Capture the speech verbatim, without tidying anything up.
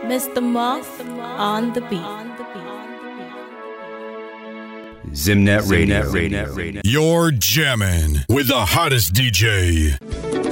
Mister Moth on the beat. Zimnet Radio. You're jamming with the hottest D J.